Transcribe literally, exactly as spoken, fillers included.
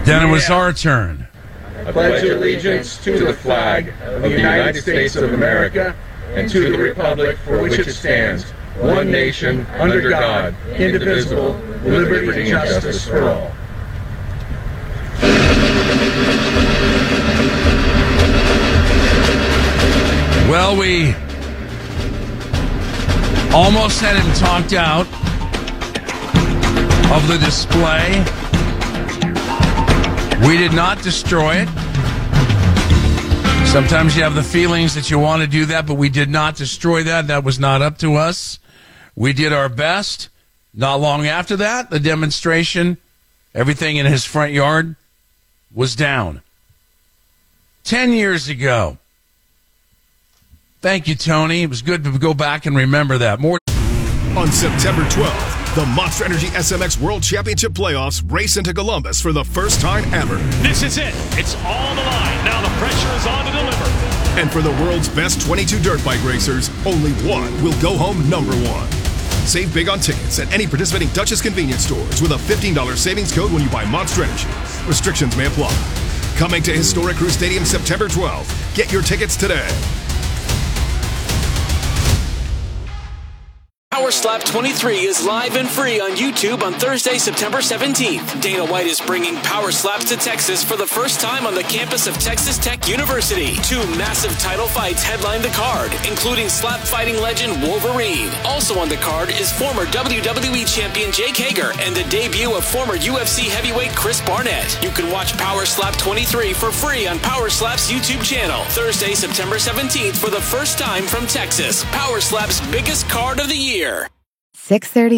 Then it was our turn. I pledge allegiance to the flag of the United States of America and to the republic for which it stands, one nation, under God, indivisible, with liberty and justice for all. Well, we almost had him talked out of the display. We did not destroy it. Sometimes you have the feelings that you want to do that, but we did not destroy that. That was not up to us. We did our best. Not long after that, the demonstration, everything in his front yard was down. Ten years ago. Thank you, Tony. It was good to go back and remember that. More on September twelfth, the Monster Energy S M X World Championship Playoffs race into Columbus for the first time ever. This is it. It's all on the line. Now the pressure is on to deliver. And for the world's best twenty-two dirt bike racers, only one will go home number one. Save big on tickets at any participating Duchess convenience stores with a fifteen dollars savings code when you buy Monster Energy. Restrictions may apply. Coming to Historic Crew Stadium September twelfth. Get your tickets today. Power Slap twenty-three is live and free on YouTube on Thursday, September seventeenth. Dana White is bringing Power Slaps to Texas for the first time on the campus of Texas Tech University. Two massive title fights headline the card, including slap fighting legend Wolverine. Also on the card is former W W E champion Jake Hager and the debut of former U F C heavyweight Chris Barnett. You can watch Power Slap twenty-three for free on Power Slap's YouTube channel. Thursday, September seventeenth for the first time from Texas. Power Slap's biggest card of the year. six thirty